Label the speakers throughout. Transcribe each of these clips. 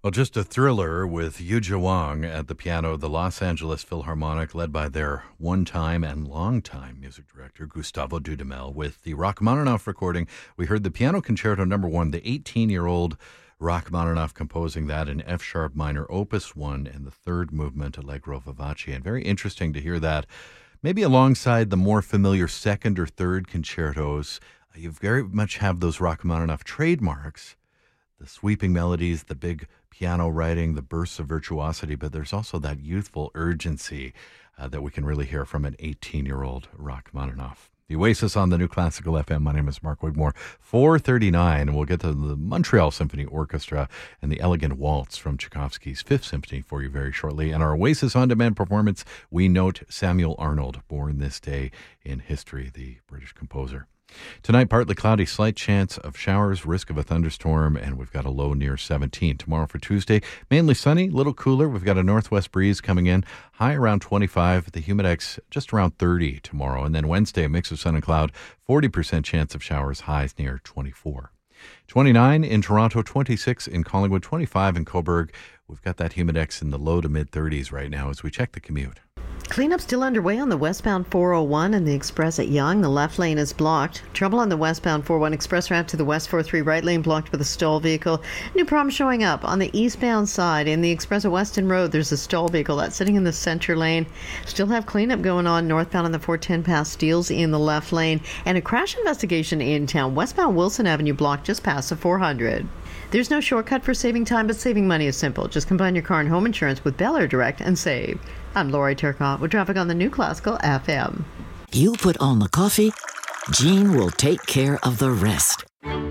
Speaker 1: Well, just a thriller with Yuja Wang at the piano, the Los Angeles Philharmonic, led by their one-time and long-time music director, Gustavo Dudamel. With the Rachmaninoff recording, we heard the Piano Concerto No. 1, the 18-year-old Rachmaninoff composing that in F-sharp minor, Opus 1, and the third movement, Allegro Vivace. And very interesting to hear that, maybe alongside the more familiar second or third concertos. You very much have those Rachmaninoff trademarks, the sweeping melodies, the big piano writing, the bursts of virtuosity, but there's also that youthful urgency that we can really hear from an 18-year-old Rachmaninoff. The Oasis on the New Classical FM. My name is Mark Wigmore. 4:39, and we'll get to the Montreal Symphony Orchestra and the Elegant Waltz from Tchaikovsky's Fifth Symphony for you very shortly. And our Oasis On Demand performance, we note Samuel Arnold, born this day in history, the British composer. Tonight, partly cloudy, slight chance of showers, risk of a thunderstorm, and we've got a low near 17. Tomorrow for Tuesday, mainly sunny, a little cooler. We've got a northwest breeze coming in, high around 25. The humidex just around 30 tomorrow. And then Wednesday, a mix of sun and cloud, 40% chance of showers, highs near 24. 29 in Toronto, 26 in Collingwood, 25 in Cobourg. We've got that humidex in the low to mid 30s right now as we check the commute.
Speaker 2: Cleanup still underway on the westbound 401 and the express at Yonge. The left lane is blocked. Trouble on the westbound 41 express route to the west 43 right lane blocked with a stall vehicle. New problem showing up on the eastbound side in the express at Weston Road. There's a stall vehicle that's sitting in the center lane. Still have cleanup going on northbound on the 410 past Steeles in the left lane. And a crash investigation in town. Westbound Wilson Avenue blocked just past the 400. There's no shortcut for saving time, but saving money is simple. Just combine your car and home insurance with Bel Air Direct and save. I'm Lori Turcotte with traffic on the New Classical FM.
Speaker 3: You put on the coffee, Jean will take care of the rest.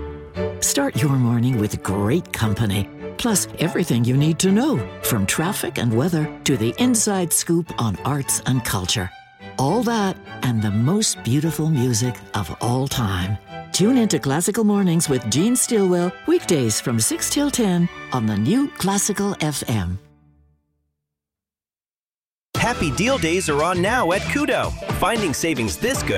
Speaker 3: Start your morning with great company, plus everything you need to know, from traffic and weather to the inside scoop on arts and culture. All that and the most beautiful music of all time. Tune into Classical Mornings with Jean Stilwell, weekdays from 6 till 10 on the New Classical FM.
Speaker 4: Happy Deal Days are on now at Kudo. Finding savings this good